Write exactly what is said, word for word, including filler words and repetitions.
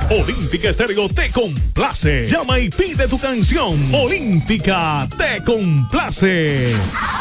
Olímpica Estéreo te complace. Llama y pide tu canción. Olímpica te complace.